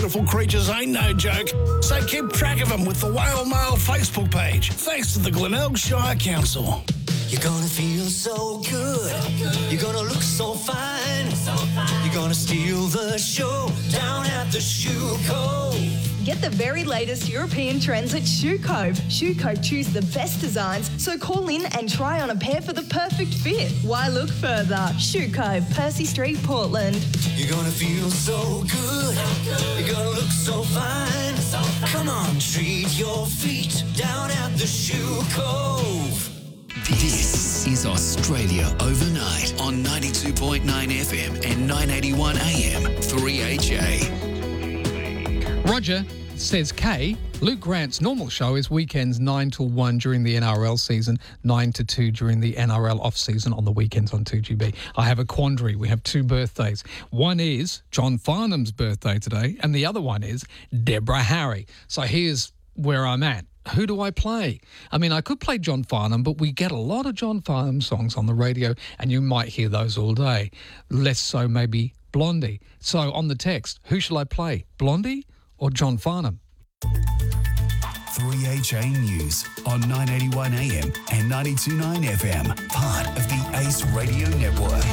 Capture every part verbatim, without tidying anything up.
Beautiful creatures ain't no joke, so keep track of them with the Whale Mail Facebook page, thanks to the Glenelg Shire Council. You're gonna feel so good. You're gonna look so fine. You're gonna steal the show down at the Shoe Cove. Get the very latest European trends at Shoe Cove. Shoe Cove choose the best designs, so call in and try on a pair for the perfect fit. Why look further? Shoe Cove, Percy Street, Portland. You're gonna feel so good. You're gonna look so fine. Come on, treat your feet down at the Shoe Cove. This is Australia Overnight on ninety-two point nine F M and nine eighty-one A M, three H A. Roger says K. Luke Grant's normal show is weekends nine till one during the N R L season, nine to two during the N R L off-season on the weekends on two G B. I have a quandary. We have two birthdays. One is John Farnham's birthday today, and the other one is Deborah Harry. So here's where I'm at. Who do I play? I mean, I could play John Farnham, but we get a lot of John Farnham songs on the radio, and you might hear those all day. Less so maybe Blondie. So on the text, who shall I play, Blondie or John Farnham? three H A News on nine eighty-one A M and ninety-two point nine F M, part of the Ace Radio Network.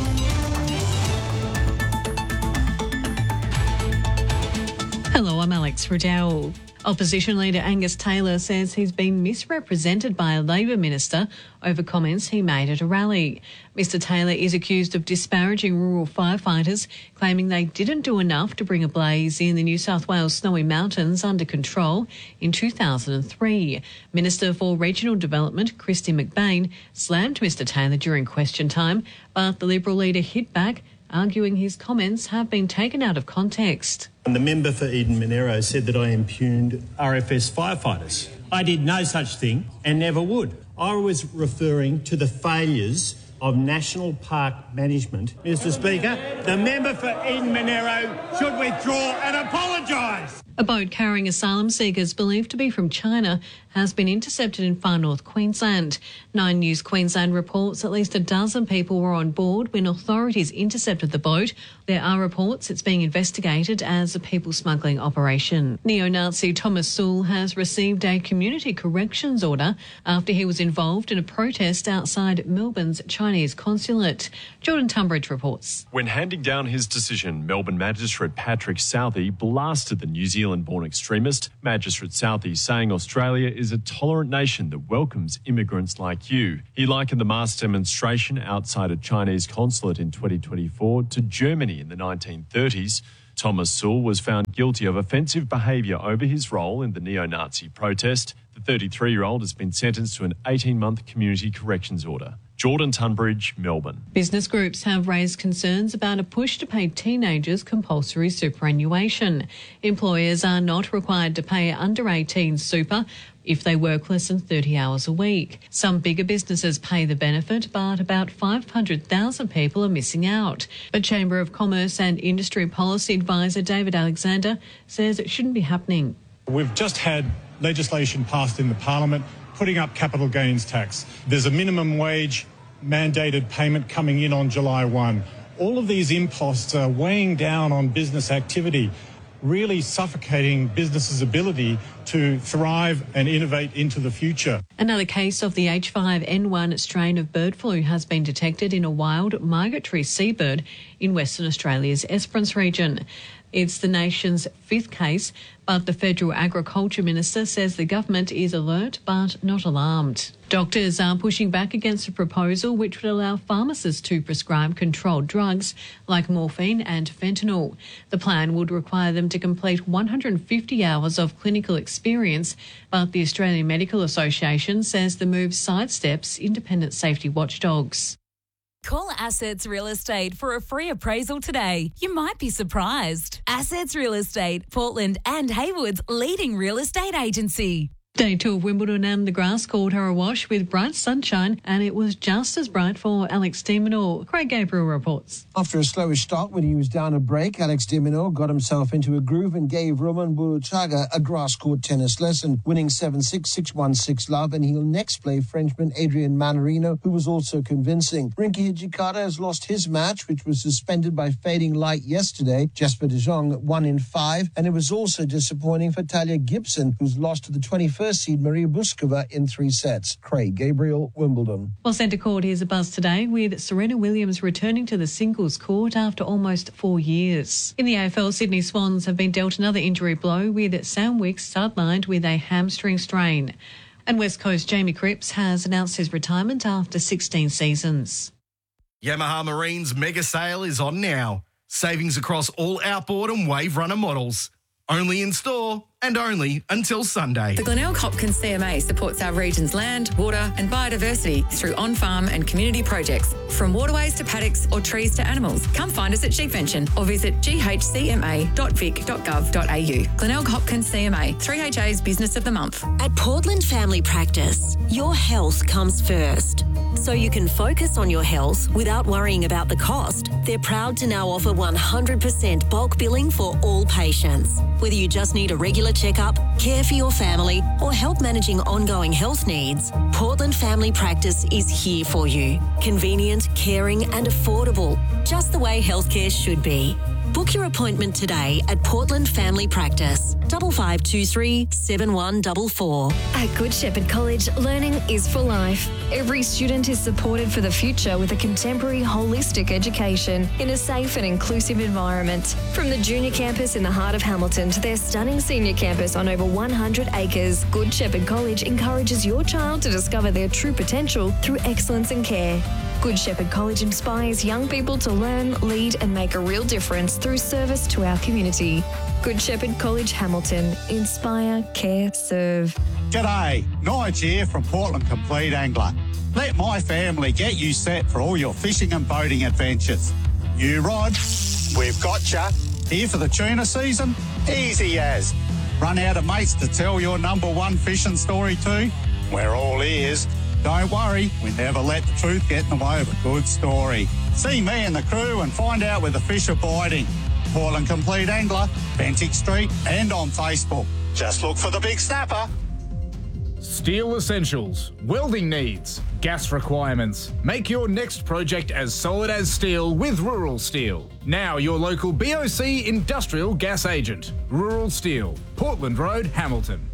Hello, I'm Alex Riddell. Opposition leader Angus Taylor says he's been misrepresented by a Labor minister over comments he made at a rally. Mister Taylor is accused of disparaging rural firefighters, claiming they didn't do enough to bring a blaze in the New South Wales Snowy Mountains under control in two thousand three. Minister for Regional Development, Christy McBain, slammed Mister Taylor during question time, but the Liberal leader hit back, arguing his comments have been taken out of context. And the member for Eden Monero said that I impugned R F S firefighters. I did no such thing and never would. I was referring to the failures of National Park Management. Mister Speaker, the member for Eden Monero should withdraw and apologise. A boat carrying asylum seekers believed to be from China has been intercepted in far north Queensland. Nine News Queensland reports at least a dozen people were on board when authorities intercepted the boat. There are reports it's being investigated as a people smuggling operation. Neo-Nazi Thomas Sewell has received a community corrections order after he was involved in a protest outside Melbourne's Chinese consulate. Jordan Tunbridge reports. When handing down his decision, Melbourne Magistrate Patrick Southey blasted the New Zealand-born extremist. Magistrate Southey saying Australia is a tolerant nation that welcomes immigrants like you. He likened the mass demonstration outside a Chinese consulate in twenty twenty-four to Germany in the nineteen thirties. Thomas Sewell was found guilty of offensive behaviour over his role in the neo-Nazi protest. The thirty-three-year-old has been sentenced to an eighteen-month community corrections order. Jordan Tunbridge, Melbourne. Business groups have raised concerns about a push to pay teenagers compulsory superannuation. Employers are not required to pay under eighteen super if they work less than thirty hours a week. Some bigger businesses pay the benefit, but about five hundred thousand people are missing out. But Chamber of Commerce and Industry Policy Advisor David Alexander says it shouldn't be happening. We've just had legislation passed in the Parliament putting up capital gains tax. There's a minimum wage mandated payment coming in on July first. All of these imposts are weighing down on business activity, really suffocating businesses' ability to thrive and innovate into the future. Another case of the H five N one strain of bird flu has been detected in a wild migratory seabird in Western Australia's Esperance region. It's the nation's fifth case, but the Federal Agriculture Minister says the government is alert but not alarmed. Doctors are pushing back against a proposal which would allow pharmacists to prescribe controlled drugs like morphine and fentanyl. The plan would require them to complete one hundred fifty hours of clinical experience, but the Australian Medical Association says the move sidesteps independent safety watchdogs. Call Assets Real Estate for a free appraisal today. You might be surprised. Assets Real Estate, Portland and Haywood's leading real estate agency. Day two of Wimbledon and the grass court are awash with bright sunshine, and it was just as bright for Alex de Minaur. Craig Gabriel reports. After a slowish start when he was down a break, Alex de Minaur got himself into a groove and gave Roman Buruchaga a grass court tennis lesson, winning seven six, six one, six love, and he'll next play Frenchman Adrian Manarino, who was also convincing. Rinky Hijikata has lost his match, which was suspended by fading light yesterday. Jesper de Jong won in five, and it was also disappointing for Talia Gibson, who's lost to the twenty-first seed Maria Buskova in three sets. Craig Gabriel, Wimbledon. Well, centre court is a buzz today with Serena Williams returning to the singles court after almost four years. In the A F L, Sydney Swans have been dealt another injury blow with Sam Wicks sidelined with a hamstring strain. And West Coast Jamie Cripps has announced his retirement after sixteen seasons. Yamaha Marine's mega sale is on now. Savings across all outboard and wave runner models. Only in store and only until Sunday. The Glenelg Hopkins C M A supports our region's land, water and biodiversity through on-farm and community projects, from waterways to paddocks or trees to animals. Come find us at Sheepvention or visit g h c m a dot vic dot gov dot a u. Glenelg Hopkins C M A, three H A's Business of the Month. At Portland Family Practice, your health comes first. So you can focus on your health without worrying about the cost. They're proud to now offer one hundred percent bulk billing for all patients. Whether you just need a regular checkup, care for your family, or help managing ongoing health needs, Portland Family Practice is here for you. Convenient, caring and affordable, just the way healthcare should be. Book your appointment today at Portland Family Practice, five five two three, seven one four four. At Good Shepherd College, learning is for life. Every student is supported for the future with a contemporary holistic education in a safe and inclusive environment. From the junior campus in the heart of Hamilton to their stunning senior campus on over one hundred acres, Good Shepherd College encourages your child to discover their true potential through excellence and care. Good Shepherd College inspires young people to learn, lead and make a real difference through service to our community. Good Shepherd College, Hamilton. Inspire, care, serve. G'day, Nige here from Portland Complete Angler. Let my family get you set for all your fishing and boating adventures. New rod, we've got ya. Here for the tuna season? Easy as. Run out of mates to tell your number one fishing story to? We're all ears. Don't worry, we never let the truth get in the way of a good story. See me and the crew and find out where the fish are biting. Portland Complete Angler, Bentinck Street and on Facebook. Just look for the big snapper. Steel essentials, welding needs, gas requirements. Make your next project as solid as steel with Rural Steel. Now your local B O C industrial gas agent. Rural Steel, Portland Road, Hamilton.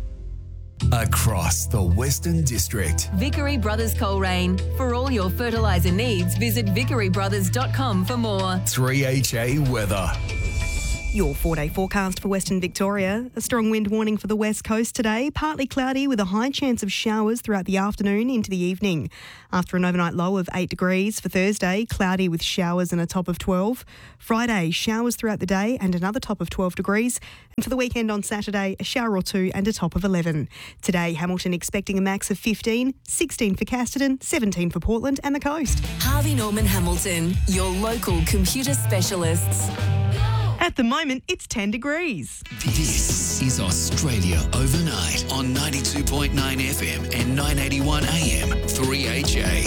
Across the Western District. Vickery Brothers Coleraine. For all your fertiliser needs, visit vickery brothers dot com for more. three H A weather. Your four-day forecast for Western Victoria. A strong wind warning for the west coast today. Partly cloudy with a high chance of showers throughout the afternoon into the evening. After an overnight low of eight degrees for Thursday, cloudy with showers and a top of twelve. Friday, showers throughout the day and another top of twelve degrees. And for the weekend on Saturday, a shower or two and a top of eleven. Today, Hamilton expecting a max of fifteen, sixteen for Casterton, seventeen for Portland and the coast. Harvey Norman Hamilton, your local computer specialists. At the moment, it's ten degrees. This is Australia Overnight on ninety-two point nine F M and nine eighty-one A M, three H A.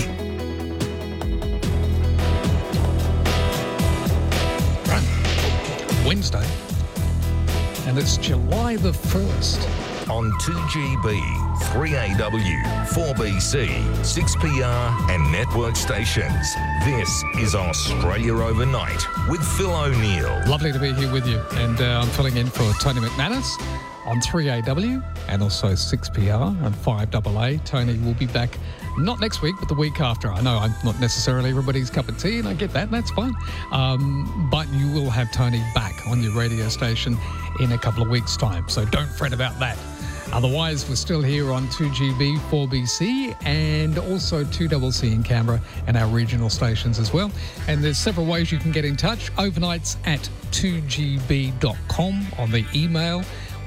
Wednesday, and it's July the first. On two G B, three A W, four B C, six P R and network stations. This is Australia Overnight with Phil O'Neill. Lovely to be here with you, and uh, I'm filling in for Tony McManus on three A W and also six P R and five A A. Tony will be back not next week, but the week after. I know I'm not necessarily everybody's cup of tea, and I get that, and that's fine. Um, but you will have Tony back on your radio station in a couple of weeks' time, so don't fret about that. Otherwise, we're still here on two G B, four B C and also two C C in Canberra and our regional stations as well. And there's several ways you can get in touch. Overnights at two G B dot com on the email.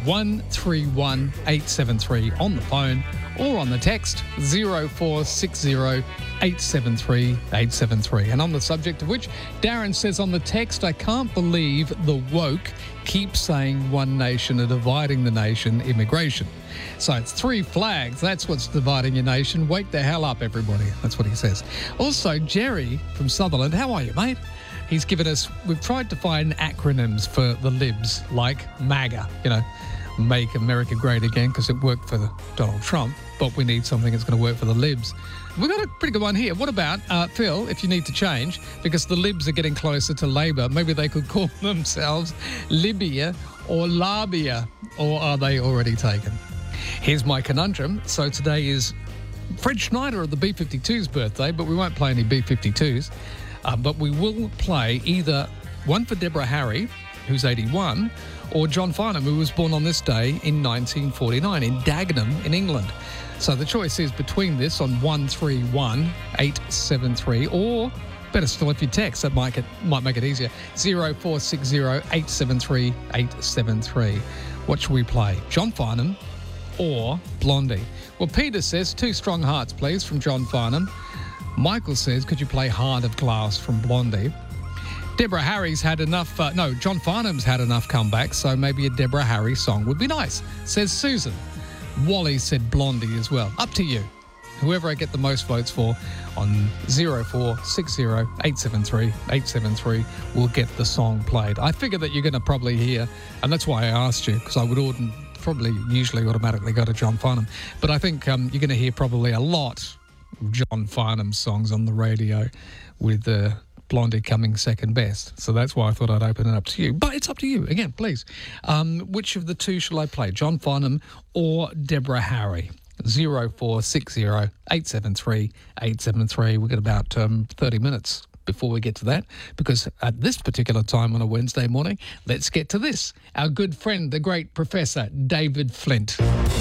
one three one eight seven three on the phone or on the text zero four six zero eight seven three eight seven three. And on the subject of which, Darren says on the text, I can't believe the woke keep saying one nation are dividing the nation, immigration. So it's three flags. That's what's dividing your nation. Wake the hell up, everybody. That's what he says. Also, Jerry from Sutherland, how are you, mate? He's given us, we've tried to find acronyms for the libs, like MAGA, you know, Make America Great Again, because it worked for the Donald Trump, but we need something that's going to work for the libs. We've got a pretty good one here. What about, uh, Phil, if you need to change, because the libs are getting closer to Labor, maybe they could call themselves Libya or Labia, or are they already taken? Here's my conundrum. So today is Fred Schneider of the B fifty-two's birthday, but we won't play any B fifty-twos. Uh, but we will play either one for Deborah Harry, who's eighty-one, or John Farnham, who was born on this day in nineteen forty-nine in Dagenham in England. So the choice is between this on one three one eight seven three, or better still if you text, that might, get, might make it easier, zero four six zero eight seven three eight seven three. What should we play, John Farnham or Blondie? Well, Peter says, Two Strong Hearts, please, from John Farnham. Michael says, could you play Heart of Glass from Blondie? Deborah Harry's had enough, uh, no, John Farnham's had enough comebacks, so maybe a Deborah Harry song would be nice, says Susan. Wally said Blondie as well. Up to you. Whoever I get the most votes for on zero four six zero eight seven three eight seven three will get the song played. I figure that you're going to probably hear, and that's why I asked you, because I would order, probably usually automatically go to John Farnham, but I think um, you're going to hear probably a lot of John Farnham songs on the radio, with uh, Blondie coming second best. So that's why I thought I'd open it up to you. But it's up to you. Again, please. Um, which of the two shall I play? John Farnham or Deborah Harry? zero four six zero eight seven three eight seven three. We've got about um, thirty minutes before we get to that, because at this particular time on a Wednesday morning, let's get to this. Our good friend, the great Professor David Flint.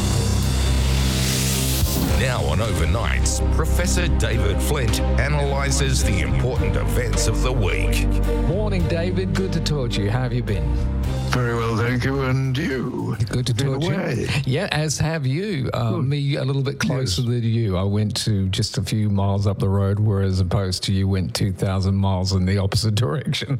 Now on Overnights, Professor David Flint analyses the important events of the week. Morning, David. Good to talk to you. How have you been? Very well, thank you. And you? Good to talk to you. Yeah, as have you. Uh, me a little bit closer yes. than you. I went to just a few miles up the road, whereas opposed to you went two thousand miles in the opposite direction.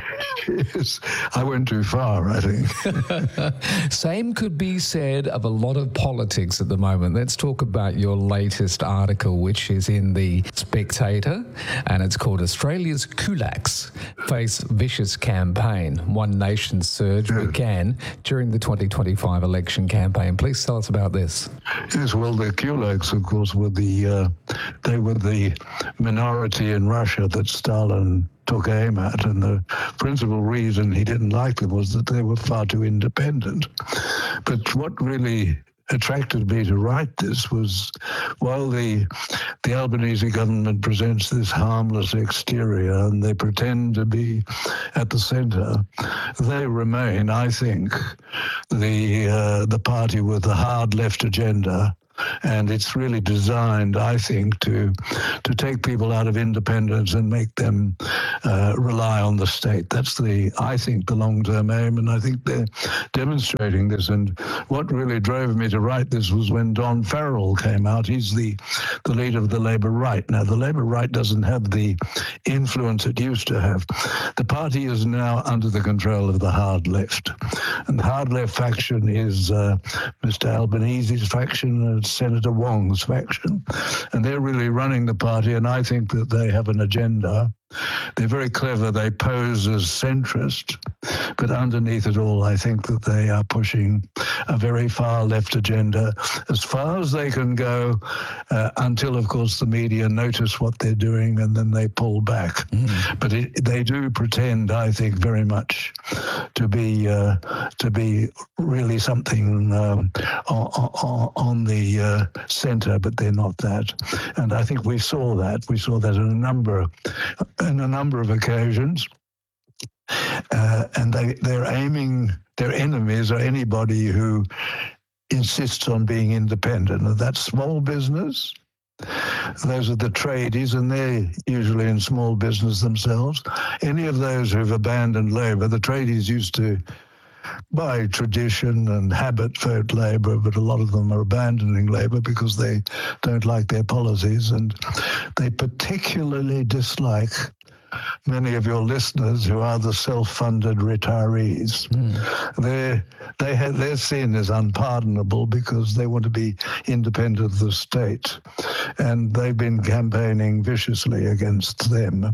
Yes, I went too far, I think. Same could be said of a lot of politics at the moment. Let's talk about your latest article, which is in the Spectator, and it's called Australia's Kulaks Face Vicious Campaign. One Nation Surge began during the twenty twenty-five election campaign. Please tell us about this. Yes, well, the Kulaks, of course, were the, uh, they were the minority in Russia that Stalin took aim at, and the principal reason he didn't like them was that they were far too independent. But what really attracted me to write this was, while the the Albanese government presents this harmless exterior and they pretend to be at the centre, they remain, I think, the uh, the party with the hard left agenda. And it's really designed, I think, to to take people out of independence and make them uh, rely on the state. That's the, I think, the long-term aim, and I think they're demonstrating this. And what really drove me to write this was when Don Farrell came out. He's the, the leader of the Labour right. Now, the Labour right doesn't have the influence it used to have. The party is now under the control of the hard left. And the hard left faction is uh, Mister Albanese's faction, uh, Senator Wong's faction, and they're really running the party, and I think that they have an agenda. They're very clever. They pose as centrist, but underneath it all, I think that they are pushing a very far left agenda as far as they can go, uh, until, of course, the media notice what they're doing and then they pull back. Mm. But it, they do pretend, I think, very much to be uh, to be really something um, on, on the uh, centre, but they're not that. And I think we saw that. We saw that in a number in a number of occasions, uh, and they, they're aiming, their enemies are anybody who insists on being independent, and that's small business. Those are the tradies, and they're usually in small business themselves. Any of those who've abandoned labour, the tradies used to by tradition and habit vote Labor, but a lot of them are abandoning Labor because they don't like their policies, and they particularly dislike many of your listeners who are the self-funded retirees. Mm. They're, they have, their sin is unpardonable because they want to be independent of the state, and they've been campaigning viciously against them.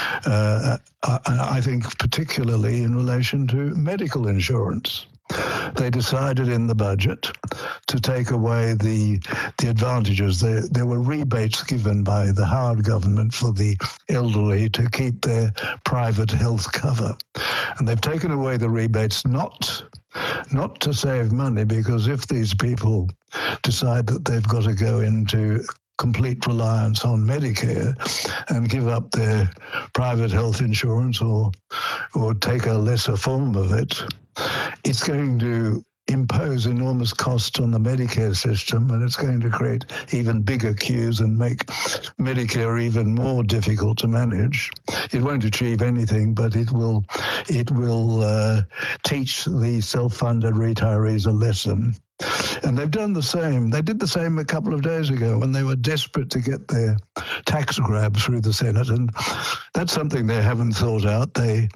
Uh, I, I think particularly in relation to medical insurance. They decided in the budget to take away the the advantages. There, there were rebates given by the Howard government for the elderly to keep their private health cover. And they've taken away the rebates not, not to save money, because if these people decide that they've got to go into complete reliance on Medicare and give up their private health insurance or or take a lesser form of it, it's going to impose enormous costs on the Medicare system, and it's going to create even bigger queues and make Medicare even more difficult to manage. It won't achieve anything, but it will it will uh, teach the self-funded retirees a lesson. And they've done the same. They did the same a couple of days ago when they were desperate to get their tax grab through the Senate. And that's something they haven't thought out. They,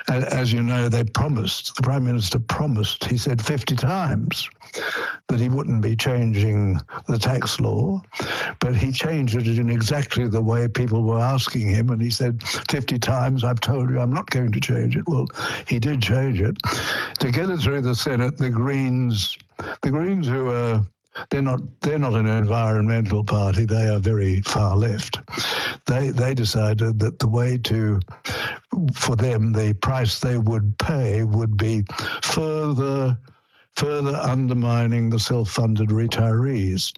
as you know, they promised, the Prime Minister promised, he said fifty times that he wouldn't be changing the tax law, but he changed it in exactly the way people were asking him. And he said fifty times, I've told you I'm not going to change it. Well, he did change it. To get it through the Senate, the Greens... The Greens, who are, they're not they're not an environmental party, they are very far left. They they decided that the way to, for them, the price they would pay would be further further undermining the self-funded retirees.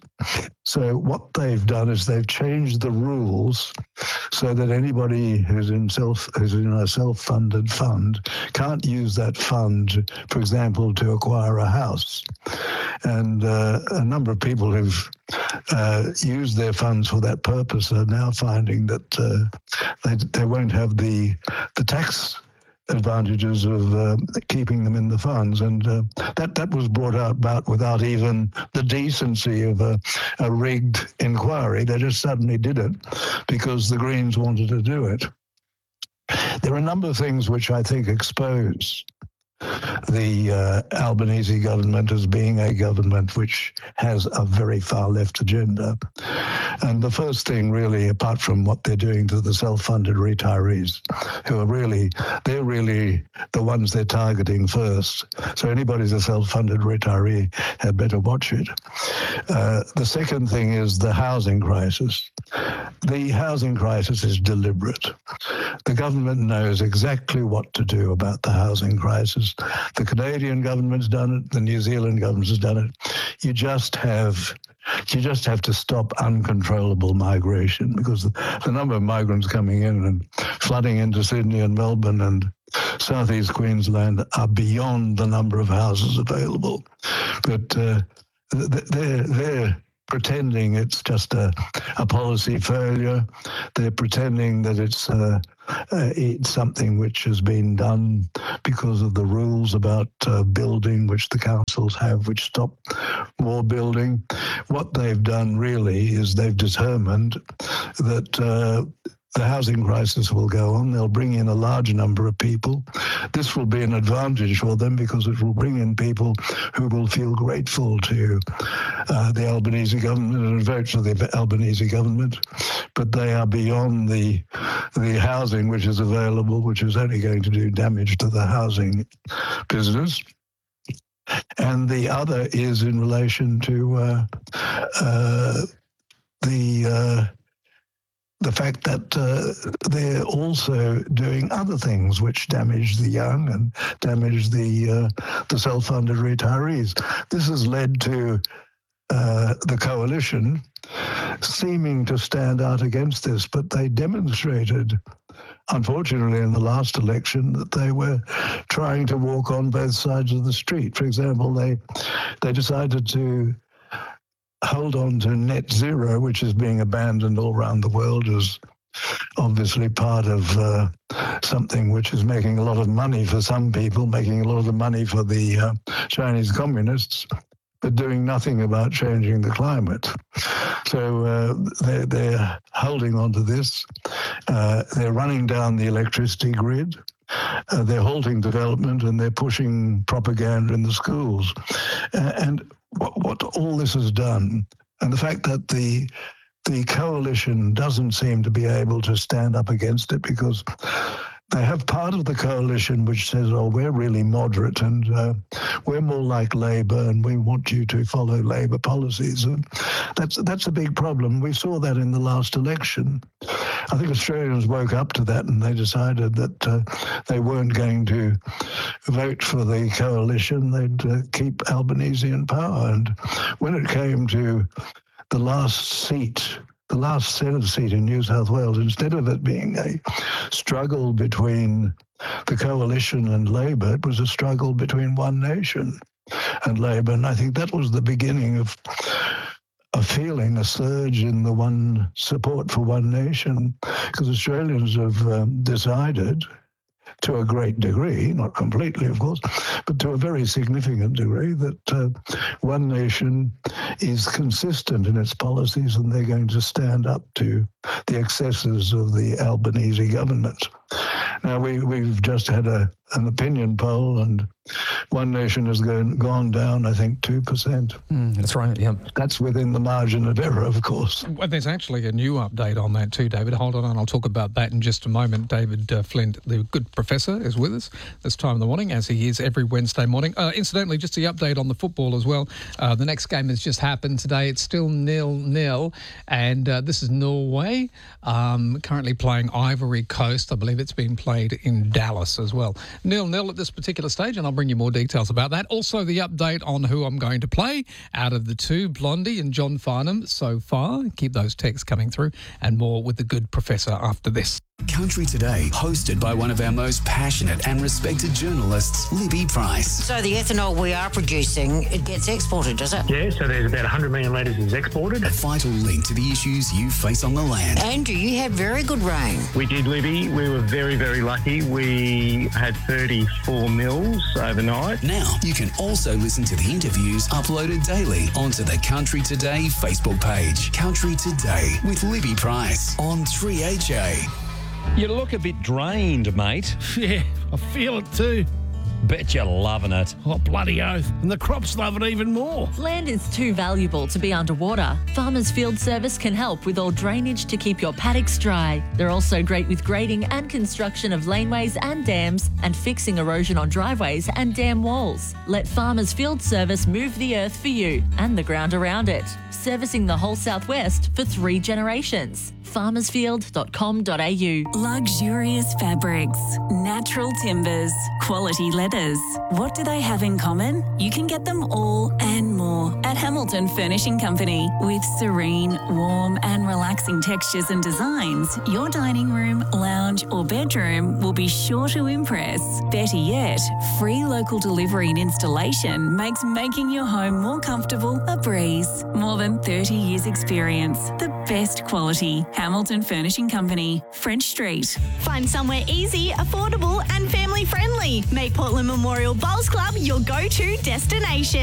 So what they've done is they've changed the rules so that anybody who's in self who's in a self-funded fund can't use that fund, for example, to acquire a house. And uh, a number of people who've uh, used their funds for that purpose are now finding that uh, they they won't have the the tax advantages of uh, keeping them in the funds, and uh, that that was brought out about without even the decency of a, a rigged inquiry. They just suddenly did it because the Greens wanted to do it. There are a number of things which I think expose the uh, Albanese government as being a government which has a very far left agenda. And the first thing really, apart from what they're doing to the self-funded retirees, who are really, they're really the ones they're targeting first. So anybody who's a self-funded retiree had better watch it. Uh, the second thing is the housing crisis. The housing crisis is deliberate. The government knows exactly what to do about the housing crisis. The Canadian government's done it. The New Zealand government has done it. You just have, you just have to stop uncontrollable migration, because the, the number of migrants coming in and flooding into Sydney and Melbourne and southeast Queensland are beyond the number of houses available. But uh, they're they're. pretending it's just a, a policy failure. They're pretending that it's uh, uh, it's something which has been done because of the rules about uh, building, which the councils have, which stop more building. What they've done really is they've determined that uh, the housing crisis will go on. They'll bring in a large number of people. This will be an advantage for them because it will bring in people who will feel grateful to uh, the Albanese government and vote for the Albanese government. But they are beyond the the housing which is available, which is only going to do damage to the housing business. And the other is in relation to uh, uh, the... Uh, the fact that uh, they're also doing other things which damage the young and damage the uh, the self-funded retirees. This has led to uh, the coalition seeming to stand out against this, but they demonstrated, unfortunately, in the last election that they were trying to walk on both sides of the street. For example, they they decided to hold on to net zero, which is being abandoned all around the world as obviously part of uh, something which is making a lot of money for some people, making a lot of money for the uh, Chinese communists, but doing nothing about changing the climate. So uh, they're, they're holding on to this. Uh, they're running down the electricity grid. Uh, they're halting development, and they're pushing propaganda in the schools. Uh, and what, what all this has done, and the fact that the the coalition doesn't seem to be able to stand up against it, because they have part of the coalition which says, oh, we're really moderate and uh, we're more like Labor and we want you to follow Labor policies. And that's that's a big problem. We saw that in the last election. I think Australians woke up to that and they decided that uh, they weren't going to vote for the coalition. They'd uh, keep Albanese in power. And when it came to the last seat, the last Senate seat in New South Wales, instead of it being a struggle between the coalition and Labor, it was a struggle between One Nation and Labor. And I think that was the beginning of a feeling, a surge in the one support for One Nation, because Australians have um, decided, to a great degree, not completely, of course, but to a very significant degree, that uh, One Nation is consistent in its policies and they're going to stand up to the excesses of the Albanese government. Now, we, we've just had a, an opinion poll, and One Nation has gone, gone down, I think, two percent. Mm, that's right, yeah. That's within the margin of error, of course. Well, there's actually a new update on that too, David. Hold on, and I'll talk about that in just a moment. David uh, Flint, the good professor, is with us this time in the morning, as he is every Wednesday morning. Uh, incidentally, just the update on the football as well. Uh, the next game has just happened today. It's still nil-nil, and uh, this is Norway, um, currently playing Ivory Coast. I believe it's been played in Dallas as well. Nil-nil at this particular stage, and I'll bring you more details about that. Also, the update on who I'm going to play out of the two, Blondie and John Farnham so far. Keep those texts coming through, and more with the good professor after this. Country Today, hosted by one of our most passionate and respected journalists, Libby Price. So the ethanol we are producing, it gets exported, does it? Yeah, so there's about one hundred million litres is exported. A vital link to the issues you face on the land. Andrew, you had very good rain. We did, Libby. We were very, very lucky. We had thirty-four mils overnight. Now, you can also listen to the interviews uploaded daily onto the Country Today Facebook page. Country Today with Libby Price on three H A. You look a bit drained, mate. Yeah, I feel it too. Bet you're loving it. Oh, bloody oath. And the crops love it even more. Land is too valuable to be underwater. Farmers Field Service can help with all drainage to keep your paddocks dry. They're also great with grading and construction of laneways and dams and fixing erosion on driveways and dam walls. Let Farmers Field Service move the earth for you and the ground around it. Servicing the whole southwest for three generations. farmersfield dot com dot a u. Luxurious fabrics, natural timbers, quality leathers. What do they have in common? You can get them all and more at Hamilton Furnishing Company. With serene, warm and relaxing textures and designs, your dining room, lounge or bedroom will be sure to impress. Better yet, free local delivery and installation makes making your home more comfortable a breeze. More than thirty years experience. The best quality. Hamilton Furnishing Company, French Street. Find somewhere easy, affordable and family friendly. Make Portland Memorial Bowls Club your go-to destination.